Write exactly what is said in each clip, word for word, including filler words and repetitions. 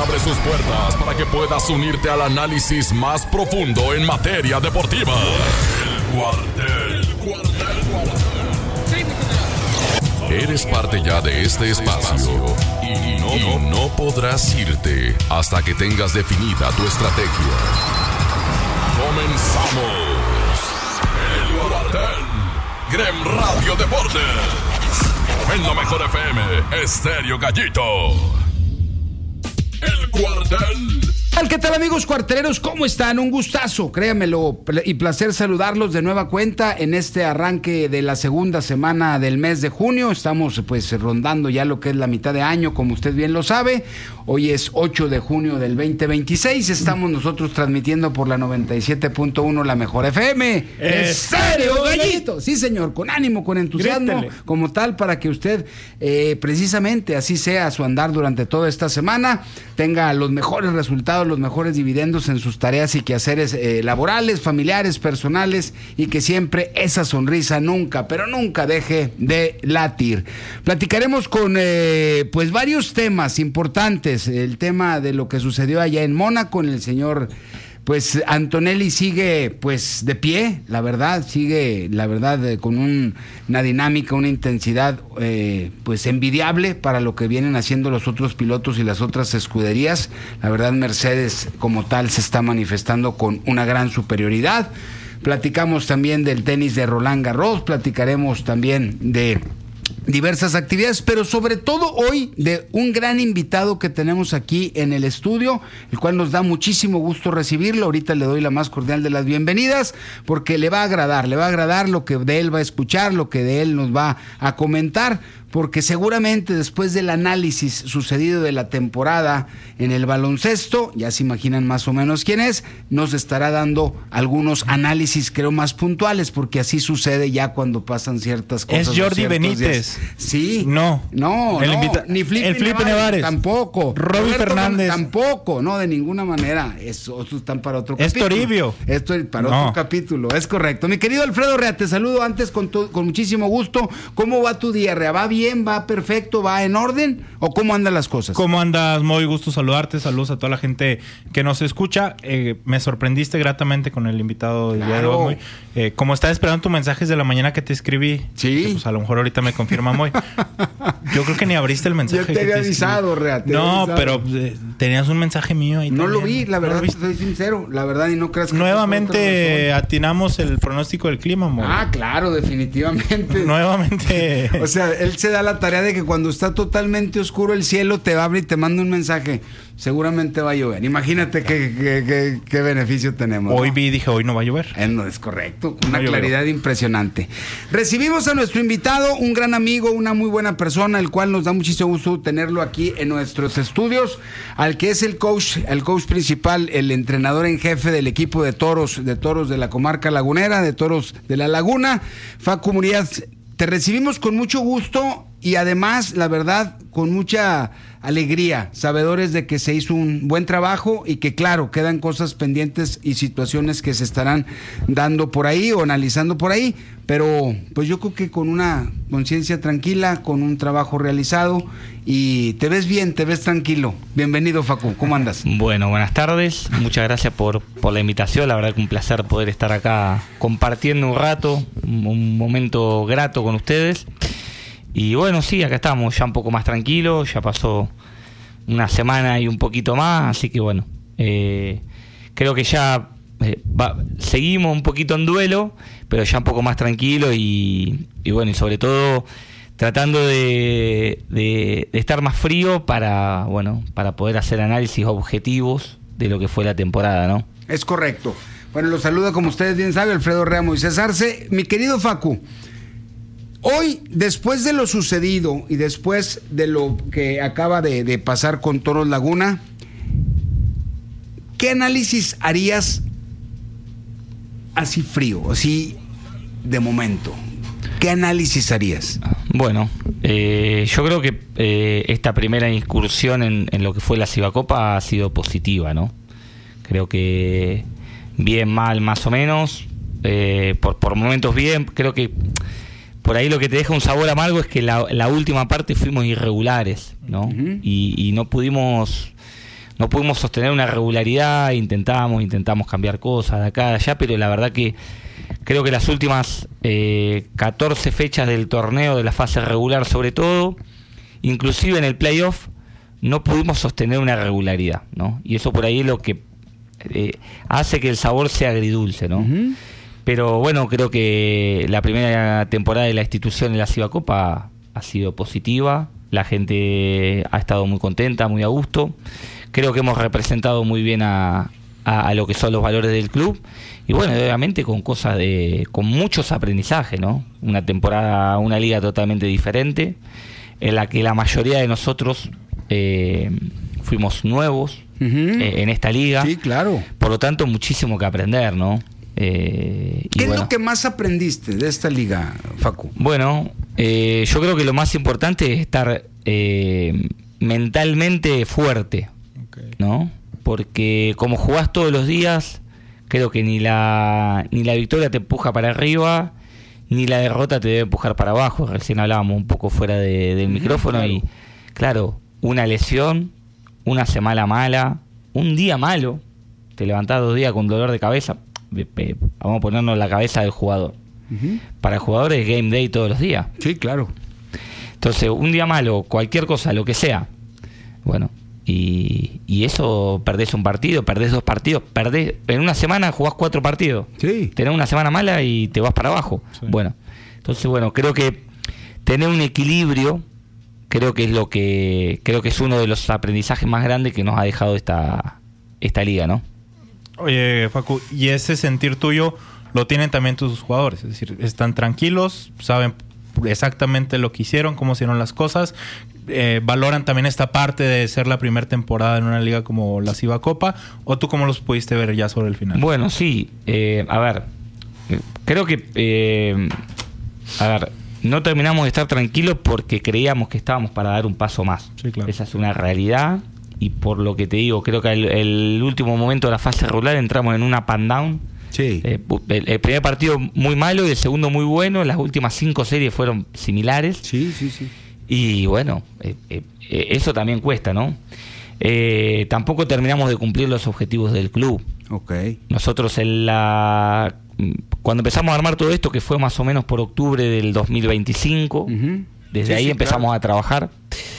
abre sus puertas para que puedas unirte al análisis más profundo en materia deportiva. El Cuartel, Cuartel, Cuartel. Eres parte ya de este espacio y no, y no podrás irte hasta que tengas definida tu estrategia. Comenzamos. El Cuartel. Grem Radio Deportes. En la mejor F M, Estéreo Gallito. El Cuartel. ¿Qué tal, amigos cuarteleros? ¿Cómo están? Un gustazo, créanmelo, y placer saludarlos de nueva cuenta en este arranque de la segunda semana del mes de junio. Estamos pues rondando ya lo que es la mitad de año, como usted bien lo sabe. Hoy es ocho de junio del veinte veintiséis. Estamos nosotros transmitiendo por la noventa y siete punto uno, la mejor F M. ¡Estéreo Gallito! Sí, señor, con ánimo, con entusiasmo, Grítele. Como tal, para que usted eh, precisamente así sea su andar durante toda esta semana, tenga los mejores resultados, los mejores dividendos en sus tareas y quehaceres eh, laborales, familiares, personales, y que siempre esa sonrisa nunca, pero nunca deje de latir. Platicaremos con eh, pues varios temas importantes. El tema de lo que sucedió allá en Mónaco, en el señor pues Antonelli sigue pues de pie, la verdad, sigue la verdad eh, con un, una dinámica, una intensidad eh, pues envidiable para lo que vienen haciendo los otros pilotos y las otras escuderías. La verdad, Mercedes como tal se está manifestando con una gran superioridad. Platicamos también del tenis de Roland Garros, platicaremos también de diversas actividades, pero sobre todo hoy de un gran invitado que tenemos aquí en el estudio, el cual nos da muchísimo gusto recibirlo. Ahorita le doy la más cordial de las bienvenidas, porque le va a agradar, le va a agradar lo que de él va a escuchar, lo que de él nos va a comentar, porque seguramente después del análisis sucedido de la temporada en el baloncesto, ya se imaginan más o menos quién es, nos estará dando algunos análisis, creo, más puntuales, porque así sucede ya cuando pasan ciertas cosas. Es Jordi Benítez. Días. Sí. No. No, el no. Invita- Ni Felipe, el Felipe Nevares. Nevares. Tampoco. Roby Roberto Fernández. Tampoco, no, de ninguna manera. Eso, eso están para otro es capítulo. Toribio. Esto es para no. otro capítulo, es correcto. Mi querido Alfredo Rea, te saludo antes con, tu, con muchísimo gusto. ¿Cómo va tu día, Rea? ¿Va bien? ¿Va perfecto? ¿Va en orden? ¿O cómo andan las cosas? ¿Cómo andas? Muy gusto saludarte. Saludos a toda la gente que nos escucha. Eh, me sorprendiste gratamente con el invitado del claro. día de hoy. Eh, como estaba esperando tus mensajes de la mañana que te escribí. Sí. Que, pues a lo mejor ahorita me confirma muy. Yo creo que ni abriste el mensaje. Yo te había te avisado, Rea. Te no, había pero eh, tenías un mensaje mío ahí. No también. lo vi, la verdad, ¿No soy sincero. La verdad, y no creas que... Nuevamente atinamos el pronóstico del clima, amor. Ah, claro, definitivamente. Nuevamente. O sea, él se da la tarea de que cuando está totalmente oscuro el cielo, te abre y te manda un mensaje. Seguramente va a llover. Imagínate qué, qué, qué, qué beneficio tenemos. Hoy ¿no? vi y dije, hoy no va a llover. Eh, no, es correcto. Una no claridad llovió. impresionante. Recibimos a nuestro invitado, un gran amigo, una muy buena persona, el cual nos da muchísimo gusto tenerlo aquí en nuestros estudios, al que es el coach, el coach principal, el entrenador en jefe del equipo de toros, de toros de la comarca lagunera, de toros de la laguna, Facu Muríaz. Te recibimos con mucho gusto y además, la verdad, con mucha alegría, sabedores de que se hizo un buen trabajo y que, claro, quedan cosas pendientes y situaciones que se estarán dando por ahí o analizando por ahí, pero pues yo creo que con una conciencia tranquila, con un trabajo realizado, y te ves bien, te ves tranquilo. Bienvenido, Facu, ¿cómo andas? Bueno, buenas tardes, muchas gracias por, por la invitación, la verdad que un placer poder estar acá compartiendo un rato, un, un momento grato con ustedes. Y bueno, sí, acá estamos ya un poco más tranquilos, ya pasó una semana y un poquito más, así que bueno, eh, creo que ya eh, va, seguimos un poquito en duelo, pero ya un poco más tranquilo y, y bueno, y sobre todo tratando de, de, de estar más frío para, bueno, para poder hacer análisis objetivos de lo que fue la temporada, ¿no? Es correcto. Bueno, los saluda, como ustedes bien saben, Alfredo Rea Moisés Arce. Mi querido Facu, hoy, después de lo sucedido y después de lo que acaba de, de pasar con Toros Laguna, ¿qué análisis harías así frío, así de momento? ¿Qué análisis harías? Bueno, eh, yo creo que eh, esta primera incursión en, en lo que fue la Cibacopa ha sido positiva, ¿no? Creo que bien, mal, más o menos, eh, por, por momentos bien, creo que por ahí lo que te deja un sabor amargo es que la, la última parte fuimos irregulares, ¿no? Uh-huh. Y, y no pudimos no pudimos sostener una regularidad, intentamos, intentamos cambiar cosas de acá, de allá, pero la verdad que creo que las últimas eh, catorce fechas del torneo, de la fase regular sobre todo, inclusive en el playoff, no pudimos sostener una regularidad, ¿no? Y eso por ahí es lo que eh, hace que el sabor sea agridulce, ¿no? Uh-huh. Pero bueno, creo que la primera temporada de la institución en la Ciba Copa ha sido positiva, la gente ha estado muy contenta, muy a gusto. Creo que hemos representado muy bien a, a, a lo que son los valores del club y bueno, obviamente con cosas de, con muchos aprendizajes, ¿no? Una temporada, una liga totalmente diferente, en la que la mayoría de nosotros eh, fuimos nuevos uh-huh. eh, en esta liga. Sí, claro. Por lo tanto, muchísimo que aprender, ¿no? Eh, y ¿Qué bueno, es lo que más aprendiste de esta liga, Facu? Bueno, eh, yo creo que lo más importante es estar eh, mentalmente fuerte, okay. ¿no? Porque como jugás todos los días, creo que ni la ni la victoria te empuja para arriba, ni la derrota te debe empujar para abajo. Recién hablábamos un poco fuera de, del uh-huh, micrófono claro. Y claro, una lesión, una semana mala, un día malo, te levantás dos días con dolor de cabeza. Vamos a ponernos en la cabeza del jugador. Uh-huh. Para el jugador es game day todos los días. Sí, claro. Entonces, un día malo, cualquier cosa, lo que sea. Bueno, y, y eso, perdés un partido, perdés dos partidos, perdés, en una semana jugás cuatro partidos. Sí. Tenés una semana mala y te vas para abajo. Sí. Bueno, entonces, bueno, creo que tener un equilibrio, creo que es lo que, creo que es uno de los aprendizajes más grandes que nos ha dejado esta, esta liga, ¿no? Oye, Facu, y ese sentir tuyo lo tienen también tus jugadores, es decir, están tranquilos, saben exactamente lo que hicieron, cómo hicieron las cosas, eh, valoran también esta parte de ser la primera temporada en una liga como la Ciba Copa, o tú cómo los pudiste ver ya sobre el final. Bueno, sí, eh, a ver, creo que, eh, a ver, no terminamos de estar tranquilos porque creíamos que estábamos para dar un paso más. Sí, claro. Esa es una realidad. Y por lo que te digo, creo que el, el último momento de la fase regular entramos en una pan down. Sí. Eh, el, el primer partido muy malo y el segundo muy bueno. Las últimas cinco series fueron similares. Sí, sí, sí. Y bueno, eh, eh, eso también cuesta, ¿no? Eh, tampoco terminamos de cumplir los objetivos del club. Okay. Nosotros en la cuando empezamos a armar todo esto, que fue más o menos por octubre del dos mil veinticinco, uh-huh. desde sí, ahí sí, empezamos claro. a trabajar.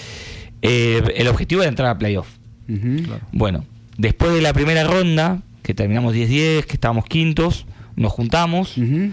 Eh, el objetivo era entrar a playoff. Uh-huh. Claro. Bueno, después de la primera ronda, que terminamos diez diez, que estábamos quintos, nos juntamos uh-huh.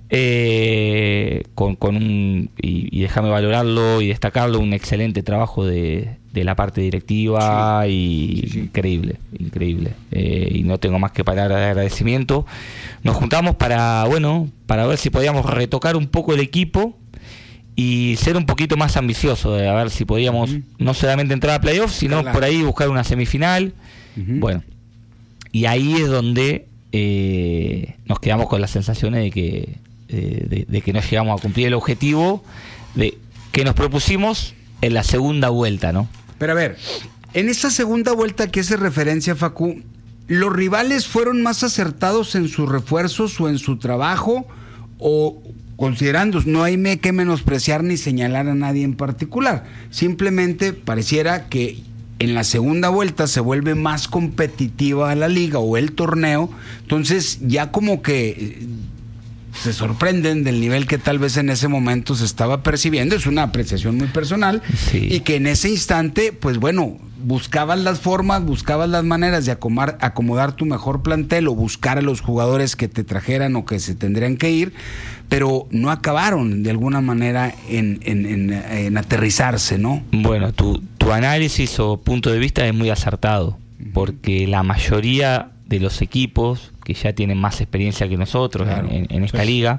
eh, con, con un, y, y déjame valorarlo y destacarlo, un excelente trabajo de, de la parte directiva sí. y sí, sí. increíble, increíble. Eh, y no tengo más que palabras de agradecimiento. Nos juntamos para, bueno, para ver si podíamos retocar un poco el equipo y ser un poquito más ambicioso, de a ver si podíamos uh-huh. no solamente entrar a playoffs, sino claro. por ahí buscar una semifinal. Uh-huh. Bueno, y ahí es donde eh, nos quedamos con las sensaciones de que eh, de, de que no llegamos a cumplir el objetivo de que nos propusimos en la segunda vuelta, ¿no? Pero a ver, en esa segunda vuelta que hace referencia, Facu, ¿los rivales fueron más acertados en sus refuerzos o en su trabajo? O considerando, no hay que menospreciar ni señalar a nadie en particular, simplemente pareciera que en la segunda vuelta se vuelve más competitiva la liga o el torneo, entonces ya como que se sorprenden del nivel que tal vez en ese momento se estaba percibiendo, es una apreciación muy personal, sí. y que en ese instante, pues bueno, buscabas las formas, buscabas las maneras de acomodar, acomodar tu mejor plantel o buscar a los jugadores que te trajeran o que se tendrían que ir, pero no acabaron de alguna manera en, en, en, en aterrizarse, ¿no? Bueno, tu, tu análisis o punto de vista es muy acertado, porque la mayoría de los equipos que ya tienen más experiencia que nosotros claro, en, en esta sí. liga,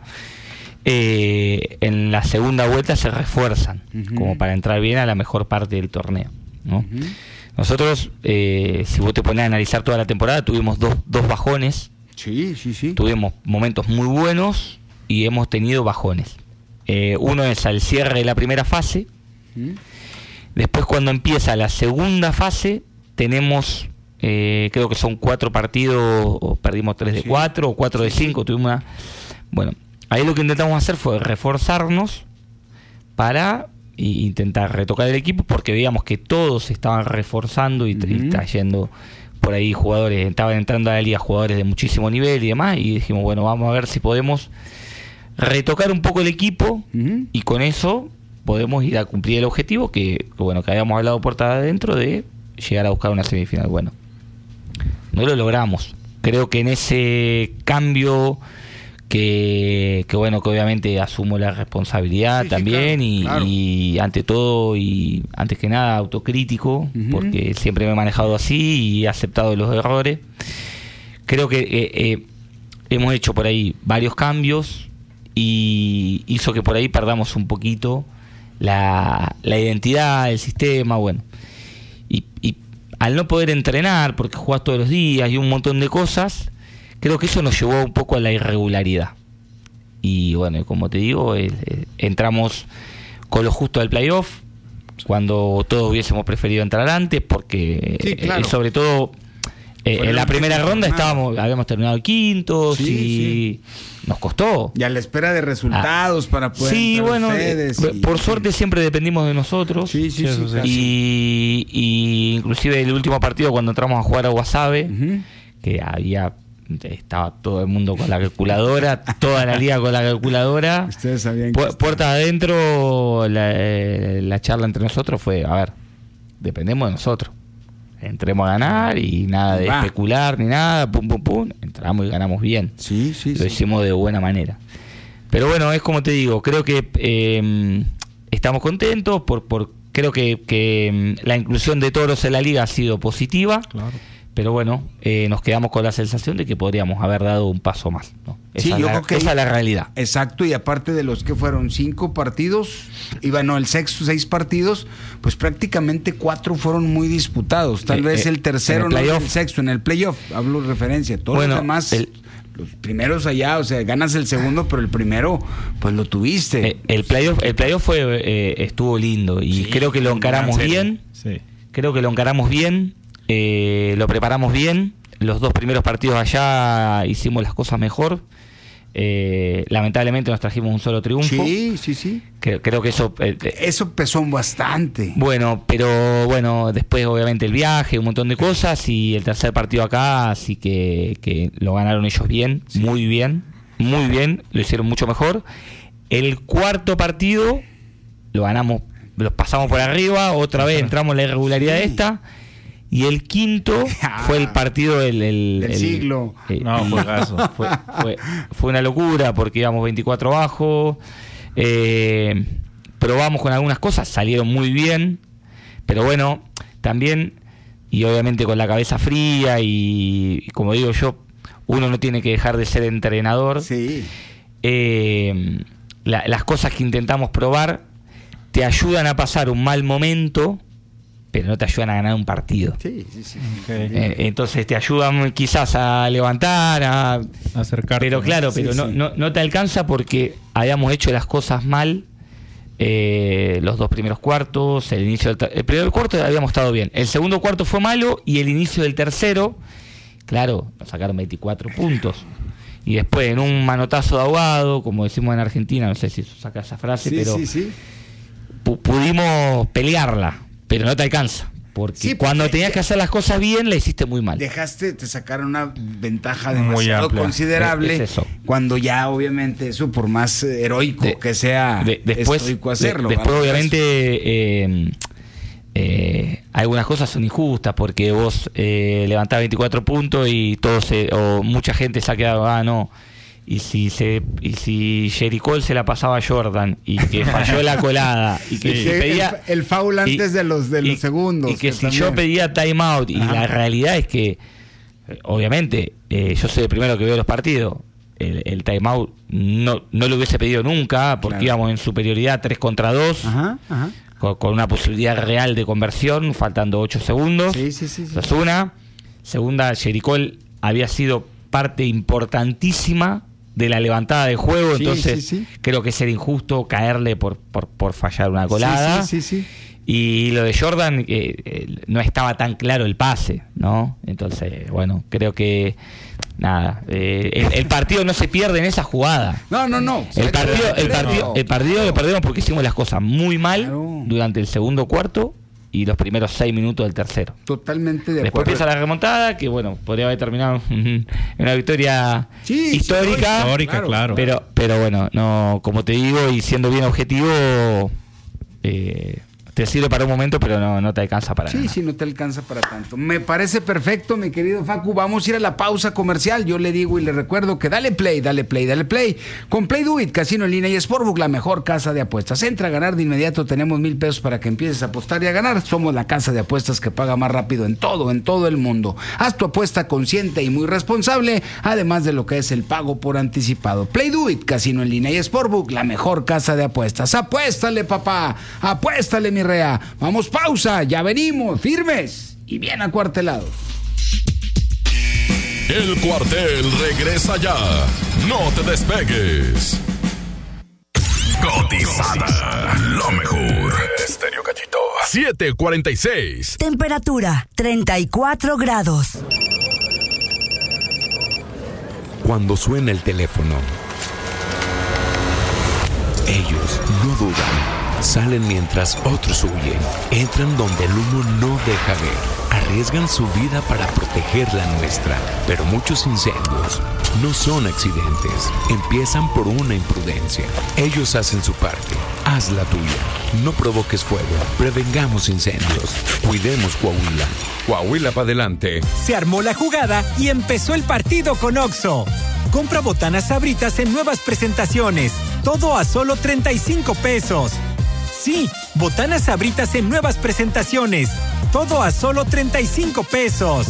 eh, en la segunda vuelta se refuerzan uh-huh. como para entrar bien a la mejor parte del torneo, ¿no? Uh-huh. Nosotros, eh, si vos te pones a analizar toda la temporada, tuvimos dos, dos bajones. Sí, sí, sí. Tuvimos momentos muy buenos y hemos tenido bajones. Eh, uno es al cierre de la primera fase. Uh-huh. Después, cuando empieza la segunda fase, tenemos... Eh, creo que son cuatro partidos, o perdimos tres de sí. cuatro, o cuatro sí, de cinco, sí. tuvimos una... Bueno, ahí lo que intentamos hacer fue reforzarnos para e intentar retocar el equipo, porque veíamos que todos estaban reforzando y, uh-huh. y trayendo por ahí jugadores, estaban entrando a la liga jugadores de muchísimo nivel y demás, y dijimos, bueno, vamos a ver si podemos retocar un poco el equipo, uh-huh. y con eso podemos ir a cumplir el objetivo que, que bueno, que habíamos hablado puerta adentro de llegar a buscar una semifinal. Bueno, no lo logramos. Creo que en ese cambio que, que bueno, que obviamente asumo la responsabilidad sí, también sí, claro, y, claro. y ante todo y antes que nada autocrítico, uh-huh. porque siempre me he manejado así y he aceptado los errores. Creo que eh, eh, hemos hecho por ahí varios cambios y hizo que por ahí perdamos un poquito la, la identidad, el sistema, bueno, y, y al no poder entrenar porque jugás todos los días y un montón de cosas, creo que eso nos llevó un poco a la irregularidad. Y bueno, como te digo, eh, eh, entramos con lo justo del playoff, cuando todos hubiésemos preferido entrar antes, porque sí, claro. eh, sobre todo eh, en la primera ronda estábamos, habíamos terminado quintos sí, y sí. nos costó. Y a la espera de resultados ah, para poder sí, bueno, ustedes. Eh, y, por suerte sí. siempre dependimos de nosotros. Sí, sí, sí, sí, y, y inclusive el último partido cuando entramos a jugar a Guasave, uh-huh. que había estaba todo el mundo con la calculadora, toda la liga con la calculadora. Ustedes sabían que Pu- puerta adentro, la, eh, la charla entre nosotros fue, a ver, dependemos de nosotros. Entremos a ganar y nada de Va. especular ni nada, pum pum pum, entramos y ganamos bien. Sí, sí, Lo sí. hicimos de buena manera. Pero bueno, es como te digo, creo que eh, estamos contentos por, por creo que, que la inclusión de Toros en la liga ha sido positiva. Claro. Pero bueno, eh, nos quedamos con la sensación de que podríamos haber dado un paso más, ¿no? Esa, sí, es, yo la, creo que esa es la realidad. Exacto, y aparte de los que fueron cinco partidos, iba no, el sexto, seis partidos, pues prácticamente cuatro fueron muy disputados. Tal eh, vez eh, el tercero, el no el sexto, en el playoff, hablo de referencia. Todos bueno, los demás, el, los primeros allá, o sea, ganas el segundo, pero el primero, pues lo tuviste. Eh, el playoff, el playoff fue, eh, estuvo lindo y sí, creo que lo encaramos bien. Sí. Creo que lo encaramos bien. Eh, lo preparamos bien. Los dos primeros partidos allá hicimos las cosas mejor. Eh, lamentablemente nos trajimos un solo triunfo. Sí, sí, sí. Creo, creo que eso eh, eso pesó bastante. Bueno, pero bueno, después obviamente el viaje, un montón de cosas y el tercer partido acá, así que, que lo ganaron ellos bien, sí. muy bien, muy bien, lo hicieron mucho mejor. El cuarto partido lo ganamos, los pasamos por arriba, otra vez entramos en la irregularidad sí. esta. Y el quinto ah, fue el partido del, el, del el, siglo. Eh, no, fue, fue, fue, fue una locura porque íbamos veinticuatro abajo. Eh, probamos con algunas cosas, salieron muy bien. Pero bueno, también, y obviamente con la cabeza fría, y, y como digo yo, uno no tiene que dejar de ser entrenador. Sí. Eh, la, las cosas que intentamos probar te ayudan a pasar un mal momento, pero no te ayudan a ganar un partido. Sí, sí, sí. Okay. Eh, entonces te ayudan quizás a levantar, a acercarte. Pero claro, pero sí, no, sí. No, no te alcanza porque habíamos hecho las cosas mal. Eh, los dos primeros cuartos, el inicio del ter- el primer cuarto habíamos estado bien. El segundo cuarto fue malo y el inicio del tercero, claro, nos sacaron veinticuatro puntos. Y después en un manotazo de ahogado, como decimos en Argentina, no sé si saca esa frase, sí, pero sí, sí. Pu- pudimos pelearla. Pero no te alcanza, porque sí, cuando porque tenías que hacer las cosas bien, la hiciste muy mal. Dejaste, te sacaron una ventaja demasiado considerable, es eso. Cuando ya obviamente eso, por más heroico de, que sea, de, después, estoico hacerlo. De, después obviamente eh, eh, algunas cosas son injustas, porque vos eh, levantás veinticuatro puntos y todos se, o mucha gente se ha quedado, ah, no... Y si se y si Jericó se la pasaba a Jordan y que falló la colada y que sí, si pedía el, el foul antes y, de los de los y, segundos y que, que si también. yo pedía timeout y Ajá. la realidad es que obviamente eh, yo soy el primero que veo los partidos, el, el timeout no no lo hubiese pedido nunca porque claro. íbamos en superioridad tres contra dos Ajá, ajá. Con, con una posibilidad real de conversión faltando ocho segundos. Sí, sí, sí, sí. Esa es una. Segunda, Jericó había sido parte importantísima de la levantada de juego, Sí, entonces sí, sí. creo que sería injusto caerle por, por, por fallar una colada. Sí, sí, sí, sí. Y lo de Jordan, eh, eh, no estaba tan claro el pase, ¿no? Entonces, bueno, creo que nada, eh, el, el partido no se pierde en esa jugada. No, no, no. El partido, el partido, el partido lo perdimos porque hicimos las cosas muy mal Claro. durante el segundo cuarto y los primeros seis minutos del tercero. Totalmente de Después acuerdo. empieza la remontada, que bueno, podría haber terminado en una victoria Sí, histórica, Histórica, claro. claro. pero, pero bueno, no, como te digo, y siendo bien objetivo, eh, te sirve para un momento, pero no, no te alcanza para Sí, nada. sí, no te alcanza para tanto. Me parece perfecto, mi querido Facu. Vamos a ir a la pausa comercial. Yo le digo y le recuerdo que dale play, dale play, dale play. Con Play Do It, Casino en línea y Sportbook, la mejor casa de apuestas. Entra a ganar de inmediato. Tenemos mil pesos para que empieces a apostar y a ganar. Somos la casa de apuestas que paga más rápido en todo, en todo el mundo. Haz tu apuesta consciente y muy responsable, además de lo que es el pago por anticipado. Play Do It, Casino en línea y Sportbook, la mejor casa de apuestas. Apuéstale, papá. Apuéstale, mi rea. Vamos, pausa. Ya venimos, firmes y bien acuartelados. El cuartel regresa ya. No te despegues. Cotizada. Lo mejor. Estéreo Gallito. siete cuarenta y seis. Temperatura treinta y cuatro grados. Cuando suena el teléfono, ellos no dudan. Salen mientras otros huyen. Entran donde el humo no deja ver. Arriesgan su vida para proteger la nuestra. Pero muchos incendios no son accidentes. Empiezan por una imprudencia. Ellos hacen su parte. Haz la tuya. No provoques fuego. Prevengamos incendios. Cuidemos Coahuila. Coahuila para adelante. Se armó la jugada y empezó el partido con Oxxo. Compra botanas Sabritas en nuevas presentaciones. Todo a solo treinta y cinco pesos. Sí, botanas Sabritas en nuevas presentaciones. Todo a solo treinta y cinco pesos.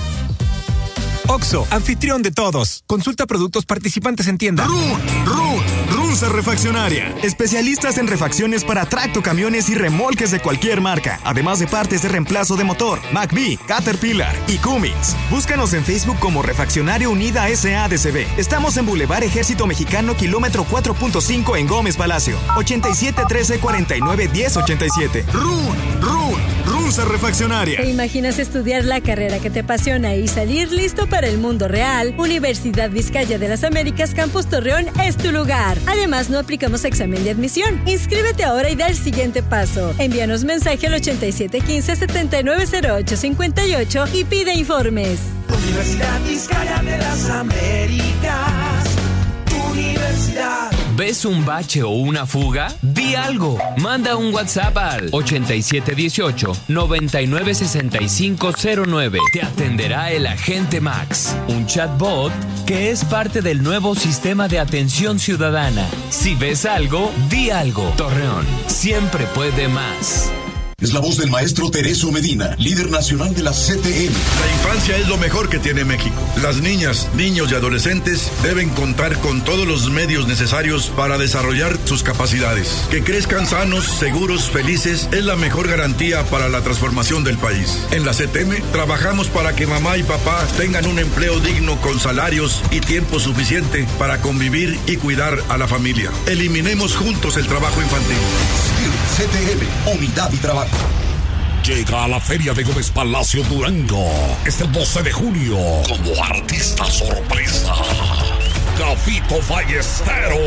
Oxxo, anfitrión de todos. Consulta productos participantes en tienda. Run, Run, Runza Refaccionaria. Especialistas en refacciones para tractocamiones y remolques de cualquier marca. Además de partes de reemplazo de motor, McBee, Caterpillar y Cummins. Búscanos en Facebook como Refaccionaria Unida S A D C B. Estamos en Boulevard Ejército Mexicano, kilómetro cuatro punto cinco en Gómez Palacio. ochenta y siete trece cuarenta y nueve diez ochenta y siete. Run, Run, Runza Refaccionaria. ¿Te imaginas estudiar la carrera que te apasiona y salir listo para el mundo real? Universidad Vizcaya de las Américas Campus Torreón es tu lugar. Además, no aplicamos examen de admisión. Inscríbete ahora y da el siguiente paso. Envíanos mensaje al ochenta y siete quince setenta y nueve cero ocho cincuenta y ocho y pide informes. Universidad Vizcaya de las Américas, tu universidad. ¿Ves un bache o una fuga? Di algo. Manda un WhatsApp al ochenta y siete dieciocho noventa y nueve sesenta y cinco cero nueve. Te atenderá el agente Max, un chatbot que es parte del nuevo sistema de atención ciudadana. Si ves algo, di algo. Torreón, siempre puede más. Es la voz del maestro Tereso Medina, líder nacional de la C T M. La infancia es lo mejor que tiene México. Las niñas, niños y adolescentes deben contar con todos los medios necesarios para desarrollar sus capacidades. Que crezcan sanos, seguros, felices es la mejor garantía para la transformación del país. En la C T M trabajamos para que mamá y papá tengan un empleo digno con salarios y tiempo suficiente para convivir y cuidar a la familia. Eliminemos juntos el trabajo infantil. C T M, unidad y trabajo. Llega a la Feria de Gómez Palacio Durango este doce de junio como artista sorpresa Gafito Ballesteros.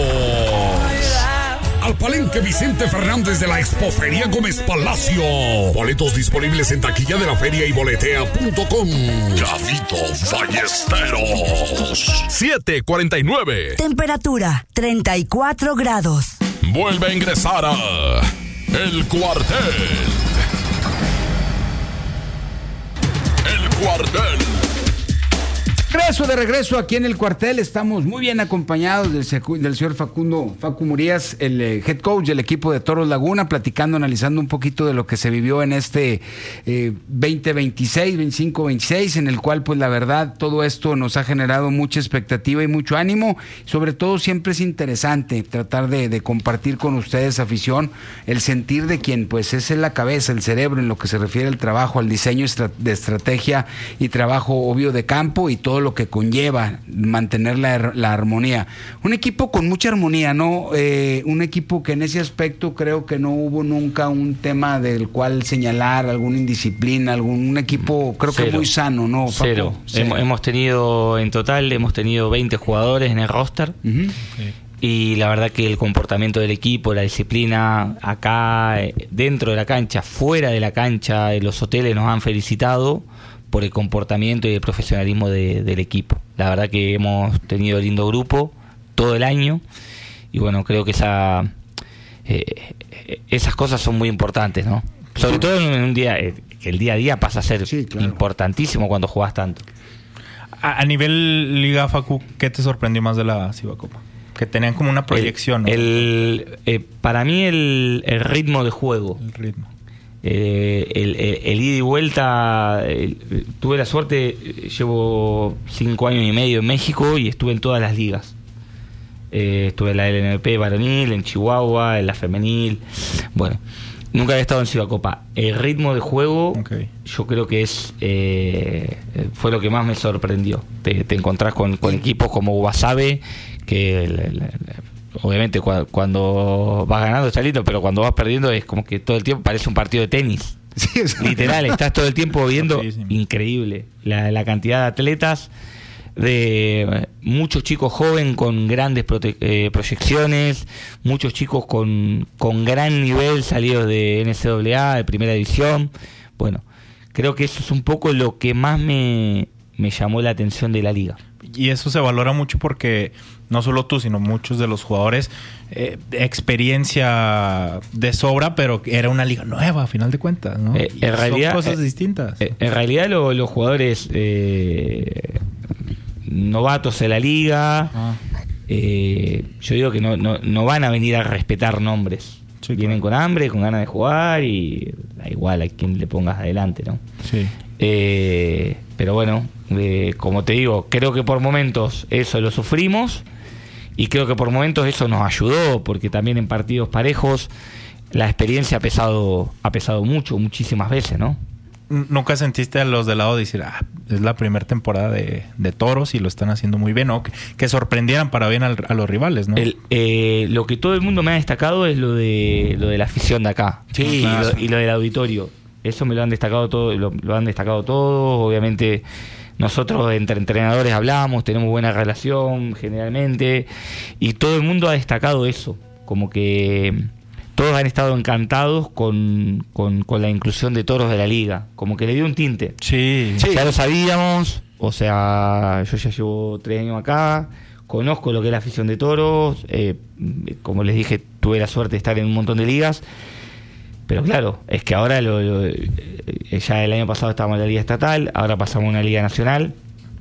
Al Palenque Vicente Fernández de la Expofería Gómez Palacio. Boletos disponibles en taquilla de la feria y boletea punto com. Gafito Ballesteros. siete cuarenta y nueve. Temperatura treinta y cuatro grados. Vuelve a ingresar a El Cuartel. El Cuartel. Regreso de regreso aquí en el cuartel. Estamos muy bien acompañados del, secu- del señor Facundo Facu Murías, el eh, head coach del equipo de Toros Laguna, platicando, analizando un poquito de lo que se vivió en este eh, veinte veintiséis, veinticinco veintiséis, en el cual pues la verdad todo esto nos ha generado mucha expectativa y mucho ánimo. Sobre todo siempre es interesante tratar de, de compartir con ustedes, afición, el sentir de quien pues es la cabeza, el cerebro en lo que se refiere al trabajo, al diseño estra- de estrategia y trabajo obvio de campo y todo lo lo que conlleva mantener la, la armonía. Un equipo con mucha armonía, ¿no? Eh, un equipo que en ese aspecto creo que no hubo nunca un tema del cual señalar, alguna indisciplina, algún un equipo creo Cero. que muy sano, ¿no, Paco? Cero. Cero. Hemos, hemos tenido, en total, hemos tenido veinte jugadores en el roster. Uh-huh. Sí. Y la verdad que el comportamiento del equipo, la disciplina, acá, eh, dentro de la cancha, fuera de la cancha, en los hoteles nos han felicitado por el comportamiento y el profesionalismo de, del equipo. La verdad que hemos tenido lindo grupo todo el año y bueno, creo que esa eh, esas cosas son muy importantes, ¿no? Sobre todo en un día, eh, que el día a día pasa a ser sí, claro. importantísimo cuando jugás tanto. A, a nivel Liga, Facu, ¿qué te sorprendió más de la Cibacopa? Que tenían como una proyección, el, ¿no? el, eh, para mí el, el ritmo de juego. El ritmo. Eh, el, el, el ida y vuelta, el, tuve la suerte, llevo cinco años y medio en México y estuve en todas las ligas. Eh, estuve en la L N P varonil, en Chihuahua, en la femenil. Bueno, nunca había estado en Cibacopa. El ritmo de juego, okay. yo creo que es eh, fue lo que más me sorprendió. Te, te encontrás con, con equipos como Guasave, que el, el, el, obviamente cuando, cuando vas ganando está lindo, pero cuando vas perdiendo es como que todo el tiempo parece un partido de tenis. Sí, literal, estás todo el tiempo viendo. Increíble la, la cantidad de atletas, de muchos chicos jóvenes con grandes prote- eh, proyecciones, muchos chicos con, con gran nivel salidos de N C A A, de primera división. Bueno, creo que eso es un poco lo que más me, me llamó la atención de la liga. Y eso se valora mucho porque no solo tú, sino muchos de los jugadores, eh, experiencia de sobra, pero era una liga nueva a final de cuentas, ¿no? Eh, en realidad, son cosas eh, distintas. Eh, en realidad lo, los jugadores eh, novatos de la liga, ah. eh, yo digo que no, no, no van a venir a respetar nombres. Sí, vienen claro. con hambre, con ganas de jugar y da igual a quién le pongas adelante, ¿no? Sí. Eh, pero bueno, eh, como te digo, creo que por momentos eso lo sufrimos y creo que por momentos eso nos ayudó, porque también en partidos parejos la experiencia ha pesado, ha pesado mucho, muchísimas veces, ¿no? ¿Nunca sentiste a los de lado decir, ah, es la primera temporada de, de Toros y lo están haciendo muy bien, o que, que sorprendieran para bien al, a los rivales, ¿no? El, eh, lo que todo el mundo me ha destacado es lo de lo de la afición de acá, sí, y, lo, y lo del auditorio. Eso me lo han destacado todo, lo, lo han destacado todos. Obviamente nosotros entre entrenadores hablamos, tenemos buena relación generalmente, y todo el mundo ha destacado eso, como que todos han estado encantados con, con, con la inclusión de Toros de la liga, como que le dio un tinte. Sí, sí. Ya lo sabíamos, o sea, yo ya llevo tres años acá, conozco lo que es la afición de Toros, eh, como les dije, tuve la suerte de estar en un montón de ligas. Pero claro, es que ahora lo, lo, ya el año pasado estábamos en la liga estatal, ahora pasamos a una liga nacional.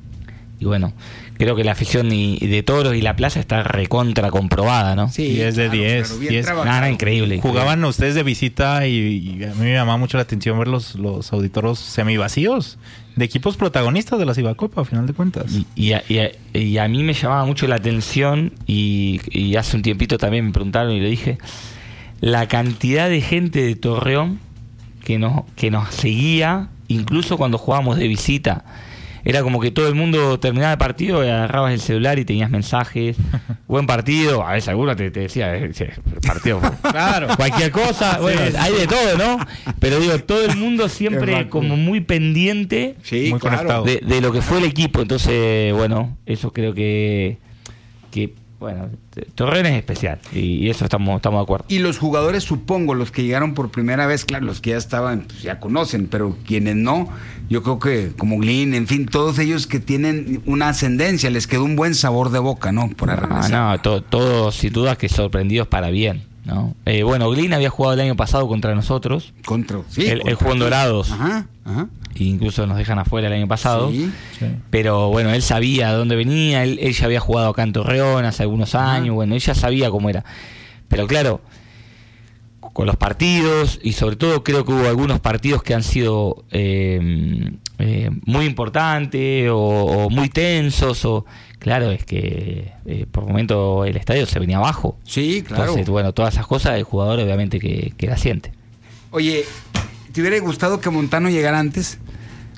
Y bueno, creo que la afición y, y de Toros y la plaza está recontra comprobada, ¿no? Sí, diez de diez. Nada, increíble. Jugaban increíble. ustedes de visita y, y a mí me llamaba mucho la atención ver los, los auditoros semivacíos de equipos protagonistas de la Cibacopa, a final de cuentas. Y, y, a, y, a, y a mí me llamaba mucho la atención y, y hace un tiempito también me preguntaron y le dije... La cantidad de gente de Torreón que nos, que nos seguía, incluso cuando jugábamos de visita. Era como que todo el mundo terminaba el partido y agarrabas el celular y tenías mensajes. Buen partido. A veces alguno te, te decía, eh, partido. Claro. Cualquier cosa. Bueno, sí, hay de todo, ¿no? Pero digo, todo el mundo siempre como muy pendiente sí, muy claro. conectado. De, de lo que fue el equipo. Entonces, bueno, eso creo que... que Bueno, Torreón es especial y, y eso estamos, estamos de acuerdo. Y los jugadores, supongo, los que llegaron por primera vez, claro, los que ya estaban, pues ya conocen, pero quienes no, yo creo que como Glyn, en fin, todos ellos que tienen una ascendencia, les quedó un buen sabor de boca, ¿no? Por ah, no, to, todos sin duda que sorprendidos para bien, ¿no? Eh, bueno, Glyn había jugado el año pasado contra nosotros. Contra, sí. Él, él jugó en Dorados. Ajá, ajá. Incluso nos dejan afuera el año pasado. Sí, sí. Pero bueno, él sabía de dónde venía, él, él ya había jugado acá en Torreón hace algunos años, bueno, él ya sabía cómo era. Pero claro, con los partidos, y sobre todo creo que hubo algunos partidos que han sido eh, eh, muy importantes o, o muy tensos, o claro, es que eh, por momento el estadio se venía abajo. Sí, claro. Entonces, bueno, todas esas cosas el jugador obviamente que, que la siente. Oye, ¿te hubiera gustado que Montano llegara antes?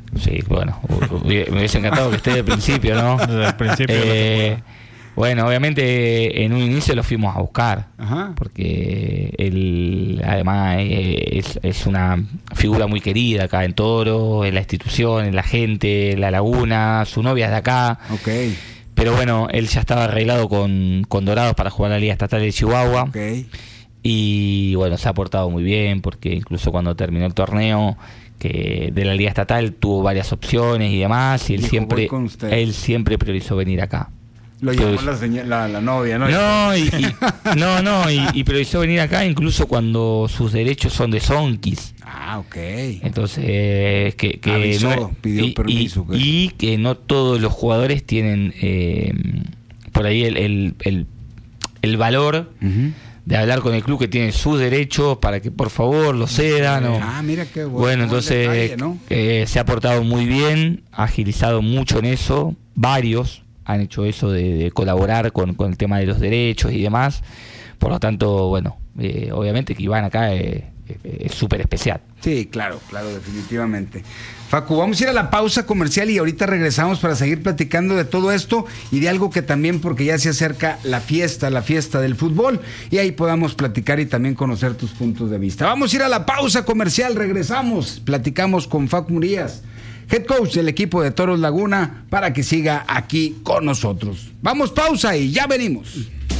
Sí, bueno, me hubiese encantado que esté desde el principio, ¿no? Desde el principio. Eh, bueno, obviamente en un inicio lo fuimos a buscar, Ajá. porque él además es, es una figura muy querida acá en Toro, en la institución, en la gente, en la laguna, su novia es de acá. Okay. Pero bueno, él ya estaba arreglado con, con Dorados para jugar la Liga Estatal de Chihuahua. Okay. Y bueno, se ha portado muy bien, porque incluso cuando terminó el torneo que de la Liga Estatal tuvo varias opciones y demás, y él Dijo, siempre voy con usted. él siempre priorizó venir acá. Lo Pero- llamó la, señora- la, la novia, ¿no? No, y, y- no, no, y, y priorizó venir acá incluso cuando sus derechos son de Sonkis. Ah, ok. Entonces, que, que Avisó, no, pidió y, permiso, y- y que no todos los jugadores tienen eh, por ahí el, el, el, el valor Ujú. de hablar con el club que tiene sus derechos para que por favor lo cedan. o- Ah, mira qué bueno. bueno, buen entonces detalle, ¿no? eh, se ha portado muy bien, ha agilizado mucho en eso, varios han hecho eso de, de colaborar con, con el tema de los derechos y demás, por lo tanto, bueno, eh, obviamente que Iván acá eh, eh, es súper especial. Sí, claro, claro, definitivamente. Facu, vamos a ir a la pausa comercial y ahorita regresamos para seguir platicando de todo esto y de algo que también, porque ya se acerca la fiesta, la fiesta del fútbol, y ahí podamos platicar y también conocer tus puntos de vista. Vamos a ir a la pausa comercial, regresamos, platicamos con Facu Murías, head coach del equipo de Toros Laguna, para que siga aquí con nosotros. Vamos, pausa y ya venimos.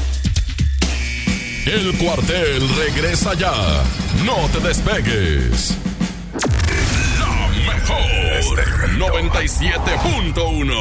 El cuartel regresa ya. No te despegues. La mejor noventa y siete punto uno.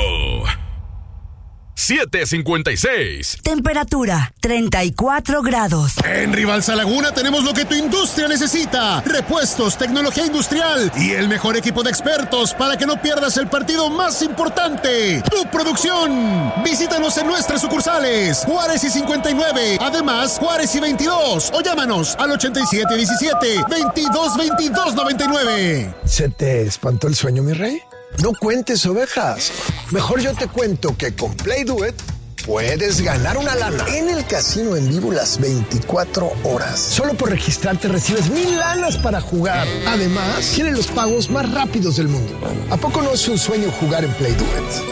siete cincuenta y seis. Temperatura treinta y cuatro grados. En Rivalsa Laguna tenemos lo que tu industria necesita: repuestos, tecnología industrial y el mejor equipo de expertos para que no pierdas el partido más importante, tu producción. Visítanos en nuestras sucursales Juárez y cincuenta y nueve, además Juárez y veintidós, o llámanos al ochenta y siete diecisiete, veintidós veintidós noventa y nueve. ¿Se te espantó el sueño, mi rey? No cuentes ovejas. Mejor yo te cuento que con Play Do It puedes ganar una lana en el casino en vivo las veinticuatro horas. Solo por registrarte recibes mil lanas para jugar. Además, tiene los pagos más rápidos del mundo. ¿A poco no es un sueño jugar en Play Do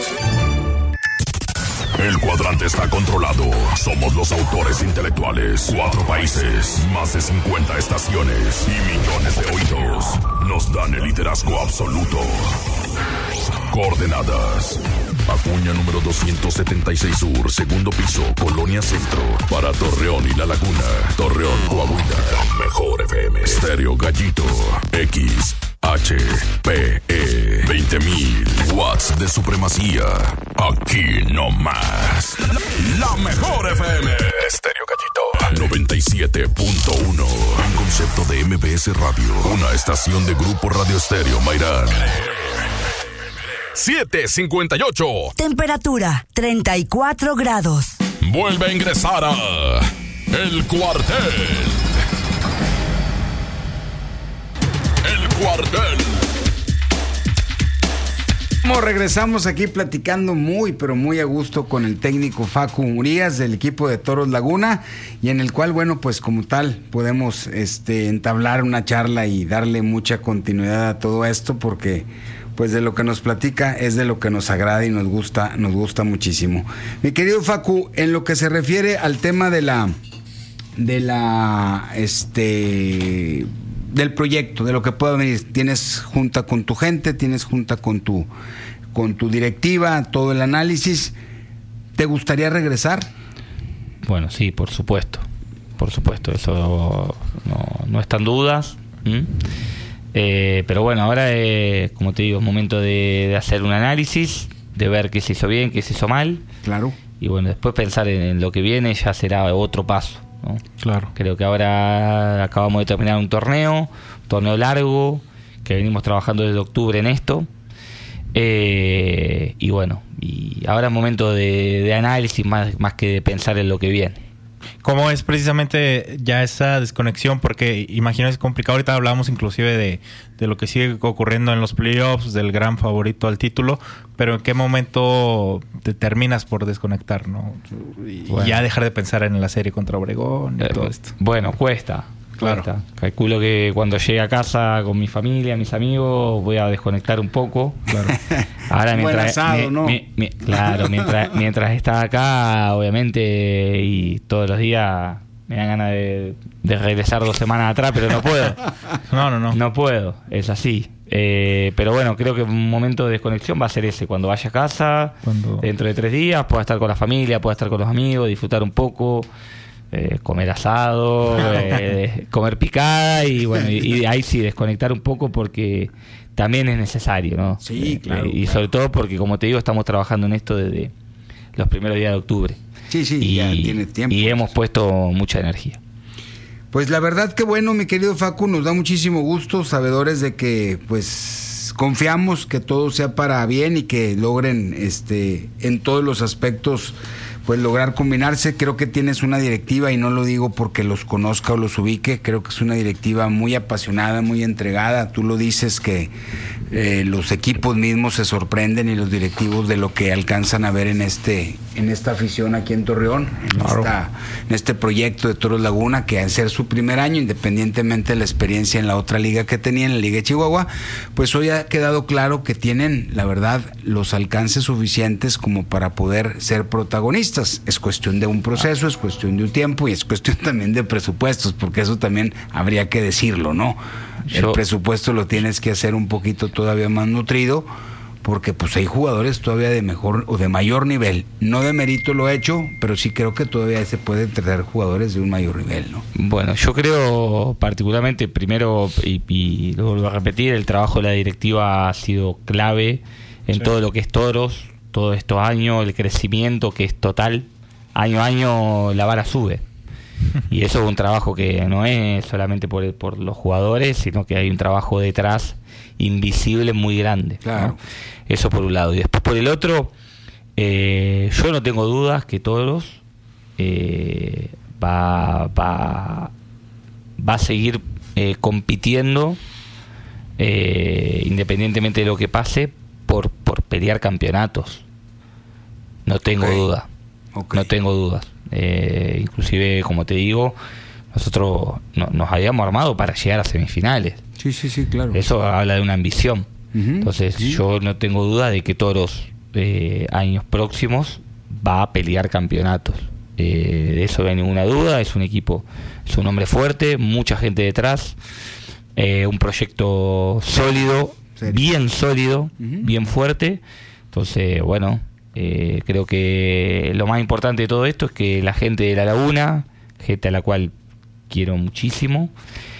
It? El cuadrante está controlado. Somos los autores intelectuales. Cuatro países, más de cincuenta estaciones y millones de oídos. Nos dan el liderazgo absoluto. Coordenadas: Acuña número doscientos setenta y seis Sur, segundo piso, Colonia Centro. Para Torreón y La Laguna. Torreón, Coahuila. Mejor F M. Estéreo Gallito. X H P E. veinte mil watts de supremacía. Aquí no más. La mejor F M. Estéreo Gallito. noventa y siete punto uno. Un concepto de M B S Radio. Una estación de Grupo Radio Estéreo Mairán. siete cincuenta y ocho. Temperatura treinta y cuatro grados. Vuelve a ingresar a El Cuartel. El Cuartel. Como regresamos aquí platicando muy, pero muy a gusto con el técnico Facu Murías del equipo de Toros Laguna, y en el cual, bueno, pues como tal podemos este, entablar una charla y darle mucha continuidad a todo esto, porque pues de lo que nos platica es de lo que nos agrada y nos gusta, nos gusta muchísimo. Mi querido Facu, en lo que se refiere al tema de la, de la, este, del proyecto, de lo que pueda venir, tienes junta con tu gente, tienes junta con tu, con tu directiva, todo el análisis. ¿Te gustaría regresar? Bueno, sí, por supuesto, por supuesto, eso no, no está en dudas. ¿Mm? Eh, pero bueno, ahora, eh, como te digo, es momento de, de hacer un análisis, de ver qué se hizo bien, qué se hizo mal. Claro. Y bueno, después pensar en, en lo que viene ya será otro paso, ¿no? Claro. Creo que ahora acabamos de terminar un torneo, un torneo largo, que venimos trabajando desde octubre en esto. Eh, y bueno, y ahora es momento de, de análisis más, más que de pensar en lo que viene. ¿Cómo es precisamente ya esa desconexión? Porque imagino es complicado. Ahorita hablábamos inclusive de, de lo que sigue ocurriendo en los playoffs, del gran favorito al título, pero ¿en qué momento te terminas por desconectar, no? Y Bueno. ya dejar de pensar en la serie contra Obregón y Eh, todo esto. Bueno, cuesta, Claro. Cuesta. Calculo que cuando llegue a casa con mi familia, mis amigos, voy a desconectar un poco. Claro. Ahora mientras, buen asado, mi, ¿no? mi, mi, claro, mientras, mientras está acá, obviamente, y todos los días me dan ganas de, de regresar dos semanas atrás, pero no puedo. No, no, no. No puedo, es así. Eh, pero bueno, creo que un momento de desconexión va a ser ese, cuando vaya a casa, cuando... dentro de tres días, pueda estar con la familia, pueda estar con los amigos, disfrutar un poco, eh, comer asado, eh, comer picada y bueno, y, y ahí sí desconectar un poco porque también es necesario, ¿no? Sí, claro. Eh, y claro. sobre todo porque, como te digo, estamos trabajando en esto desde los primeros días de octubre. Sí, sí, y, ya tiene tiempo. Y hemos puesto mucha energía. Pues la verdad que bueno, mi querido Facu, nos da muchísimo gusto, sabedores de que pues confiamos que todo sea para bien y que logren este en todos los aspectos pues lograr combinarse. Creo que tienes una directiva, y no lo digo porque los conozca o los ubique, creo que es una directiva muy apasionada, muy entregada. Tú lo dices que eh, los equipos mismos se sorprenden y los directivos de lo que alcanzan a ver en este en esta afición aquí en Torreón, en, claro. esta, en este proyecto de Toros Laguna, que al ser su primer año, independientemente de la experiencia en la otra liga que tenían, en la Liga de Chihuahua, pues hoy ha quedado claro que tienen, la verdad, los alcances suficientes como para poder ser protagonistas. Es cuestión de un proceso, es cuestión de un tiempo y es cuestión también de presupuestos, porque eso también habría que decirlo, ¿no? Yo... El presupuesto lo tienes que hacer un poquito todavía más nutrido, porque pues hay jugadores todavía de mejor o de mayor nivel. No de mérito lo he hecho, pero sí creo que todavía se pueden traer jugadores de un mayor nivel, ¿no? Bueno, yo creo particularmente, primero, y, y lo vuelvo a repetir, el trabajo de la directiva ha sido clave en sí. todo lo que es Toros, todos estos años, el crecimiento que es total. Año a año la vara sube. Y eso es un trabajo que no es solamente por, por los jugadores, sino que hay un trabajo detrás invisible muy grande, claro. ¿no? Eso por un lado. Y después por el otro, eh, yo no tengo dudas que Toros eh, va, va, va a seguir eh, compitiendo eh, independientemente de lo que pase por, por pelear campeonatos. No tengo okay. duda. Okay. No tengo dudas. Eh, inclusive, como te digo, nosotros no, nos habíamos armado para llegar a semifinales. Sí, sí, sí, claro. Eso habla de una ambición. Uh-huh. Entonces, sí. yo no tengo duda de que Toros eh, años próximos va a pelear campeonatos. Eh, de eso no hay ninguna duda. Es un equipo, es un hombre fuerte, mucha gente detrás, eh, un proyecto sólido, ¿serio? Bien sólido, uh-huh. bien fuerte. Entonces, bueno, eh, creo que lo más importante de todo esto es que la gente de La Laguna, gente a la cual quiero muchísimo,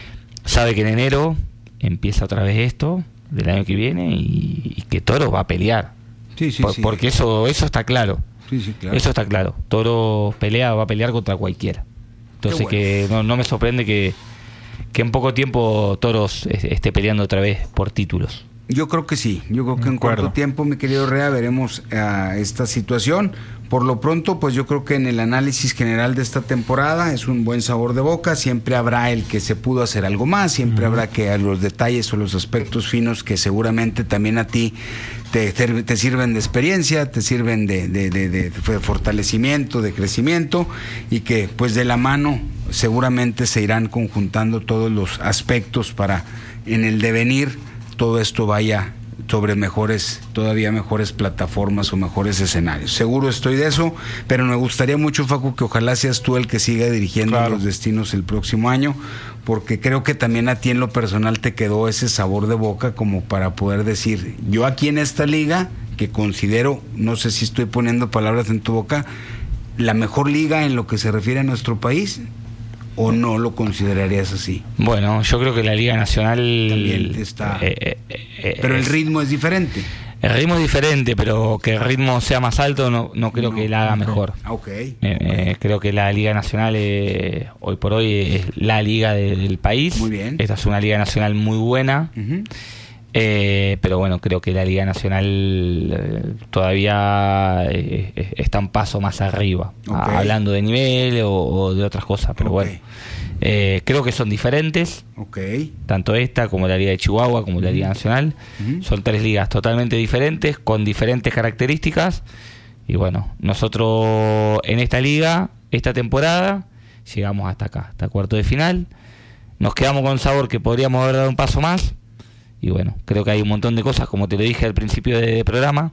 sabe que en enero empieza otra vez esto del año que viene y, y que Toro va a pelear. Sí, sí, Por, sí. Porque eso eso está claro. Sí, sí, claro. Eso está claro. Toro pelea, va a pelear contra cualquiera. Entonces bueno. que no, no me sorprende que, que en poco tiempo Toros esté peleando otra vez por títulos. Yo creo que sí, yo creo que en corto tiempo, mi querido Rea, veremos uh, esta situación. Por lo pronto, pues yo creo que en el análisis general de esta temporada es un buen sabor de boca. Siempre habrá el que se pudo hacer algo más, siempre uh-huh. habrá que los detalles o los aspectos finos que seguramente también a ti te, te, te sirven de experiencia, te sirven de, de, de, de fortalecimiento, de crecimiento, y que pues de la mano seguramente se irán conjuntando todos los aspectos para en el devenir todo esto vaya sobre mejores, todavía mejores plataformas o mejores escenarios. Seguro estoy de eso, pero me gustaría mucho, Facu, que ojalá seas tú el que siga dirigiendo claro. los destinos el próximo año, porque creo que también a ti en lo personal te quedó ese sabor de boca como para poder decir, yo aquí en esta liga, que considero, no sé si estoy poniendo palabras en tu boca, la mejor liga en lo que se refiere a nuestro país, ¿o no lo considerarías así? Bueno, yo creo que la Liga Nacional también está, eh, eh, eh, pero el ritmo es diferente. El ritmo es diferente, pero que el ritmo sea más alto no, no creo no, que la haga okay. mejor. Okay. Eh, eh, creo que la Liga Nacional eh, hoy por hoy es la liga de, del país. Muy bien. Esta es una Liga Nacional muy buena. Uh-huh. Eh, pero bueno, creo que la Liga Nacional eh, todavía eh, está un paso más arriba, okay. a, hablando de nivel o, o de otras cosas, pero okay. bueno, eh, creo que son diferentes, okay. tanto esta como la Liga de Chihuahua como la Liga Nacional, uh-huh. son tres ligas totalmente diferentes, con diferentes características, y bueno, nosotros en esta liga, esta temporada, llegamos hasta acá, hasta cuarto de final. nos quedamos con el sabor que podríamos haber dado un paso más. Y bueno, creo que hay un montón de cosas, como te lo dije al principio del programa,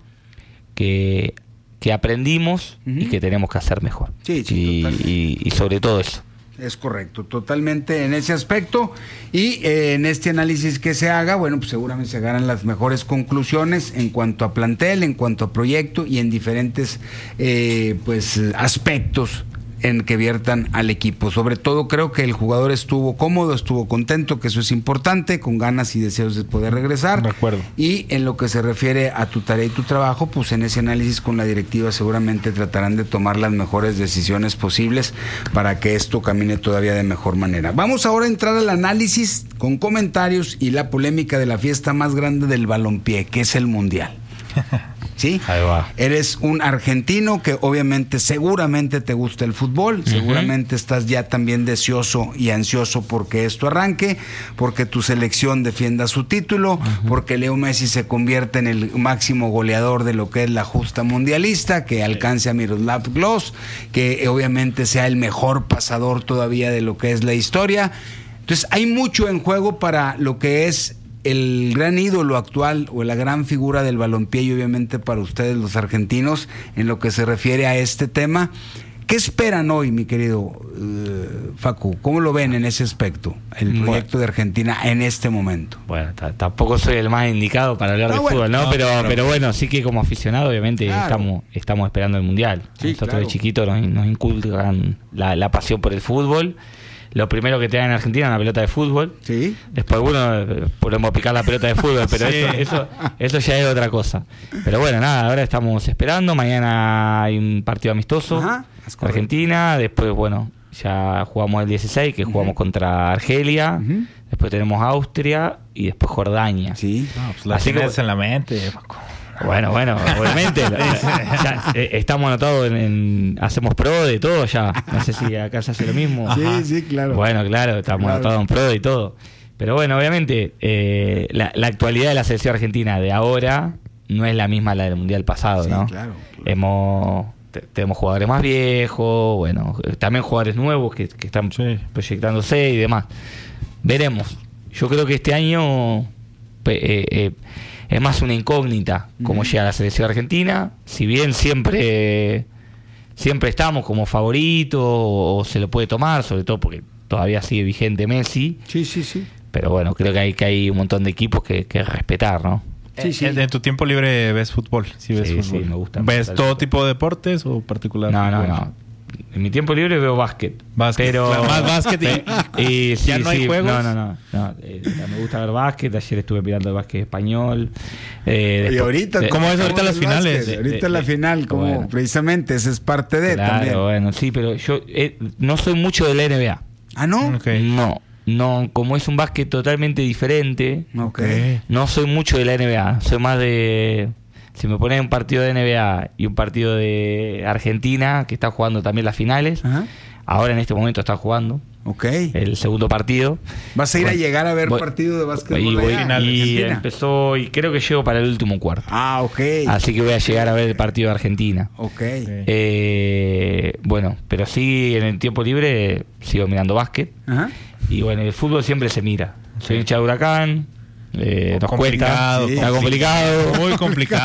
que, que aprendimos uh-huh. y que tenemos que hacer mejor. Sí, sí, y, y, y sobre todo eso. Es correcto, totalmente en ese aspecto. Y eh, en este análisis que se haga, bueno, pues seguramente se hagan las mejores conclusiones en cuanto a plantel, en cuanto a proyecto y en diferentes eh, pues aspectos en que viertan al equipo. Sobre todo creo que el jugador estuvo cómodo, estuvo contento, que eso es importante, con ganas y deseos de poder regresar. De acuerdo. Y en lo que se refiere a tu tarea y tu trabajo, pues en ese análisis con la directiva seguramente tratarán de tomar las mejores decisiones posibles para que esto camine todavía de mejor manera. Vamos ahora a entrar al análisis con comentarios y la polémica de la fiesta más grande del balompié, que es el Mundial. ¿Sí? Ahí va. Eres un argentino que obviamente seguramente te gusta el fútbol, uh-huh. seguramente estás ya también deseoso y ansioso porque esto arranque, porque tu selección defienda su título, uh-huh. porque Leo Messi se convierte en el máximo goleador de lo que es la justa mundialista, que alcance a Miroslav Klose, que obviamente sea el mejor pasador todavía de lo que es la historia. Entonces hay mucho en juego para lo que es el gran ídolo actual o la gran figura del balompié y obviamente para ustedes los argentinos en lo que se refiere a este tema. ¿Qué esperan hoy, mi querido uh, Facu? ¿Cómo lo ven en ese aspecto, el proyecto bueno. de Argentina en este momento? Bueno, t- tampoco soy el más indicado para hablar no, de bueno, fútbol, ¿no? no pero, pero, pero bueno, sí que como aficionado obviamente claro. estamos estamos esperando el Mundial. Sí, Nosotros claro. de chiquitos nos, nos inculcan la, la pasión por el fútbol. Lo primero que te dan en Argentina es una pelota de fútbol. Sí. Después, bueno, podemos picar la pelota de fútbol, pero sí. eso, eso, eso ya es otra cosa. Pero bueno, nada, ahora estamos esperando. Mañana hay un partido amistoso. Ajá, Argentina. Después, bueno, ya jugamos el dieciséis, que jugamos uh-huh. contra Argelia. Uh-huh. Después tenemos Austria y después Jordania. Sí. No, pues la Así que en la mente, Paco. Bueno, bueno, obviamente ya, eh, estamos anotados en, en hacemos pro de todo ya. No sé si acá se hace lo mismo. Sí, Ajá. sí, claro. Bueno, claro, estamos claro. anotados en pro y todo. Pero bueno, obviamente eh, la, la actualidad de la selección argentina de ahora no es la misma la del mundial pasado, sí, ¿no? Claro, claro. Hemos te, tenemos jugadores más viejos, bueno, también jugadores nuevos que, que están sí. proyectándose y demás. Veremos. Yo creo que este año eh, eh, es más una incógnita cómo uh-huh. llega la selección argentina. Si bien siempre siempre estamos como favoritos o, o se lo puede tomar, sobre todo porque todavía sigue vigente Messi. Sí, sí, sí. Pero bueno, creo que hay que hay un montón de equipos que, que respetar, ¿no? Sí, sí. ¿En tu tiempo libre ves fútbol? Sí, ves sí, fútbol. Sí, me gusta. ¿Ves todo tipo de deportes o particular? No, no, no. En mi tiempo libre veo básquet. Básquet. Pero claro, más básquet y, y sí, ¿ya no sí, hay juegos? No, no, no. no eh, me gusta ver básquet. Ayer estuve mirando el básquet español. Eh, y ahorita, de, ¿cómo es ahorita las finales? De, ahorita de, la final, como bueno, precisamente, esa es parte de claro, también. Bueno, sí, pero yo eh, no soy mucho de la N B A. ¿Ah, no? Okay. No. No, como es un básquet totalmente diferente, okay. no soy mucho de la N B A. Soy más de... Si me ponen un partido de N B A y un partido de Argentina, que está jugando también las finales, uh-huh. ahora en este momento está jugando okay. el segundo partido. ¿Vas a ir bueno, a llegar a ver voy, partido de básquetbol? Y, voy, y empezó, y creo que llego para el último cuarto. Ah, ok. Así que voy a llegar a ver el partido de Argentina. Ok. Eh, bueno, pero sí, en el tiempo libre sigo mirando básquet. Uh-huh. Y bueno, el fútbol siempre se mira. Soy hincha de Huracán. Eh, nos complicado, cuesta, sí, está complicado, muy complicado.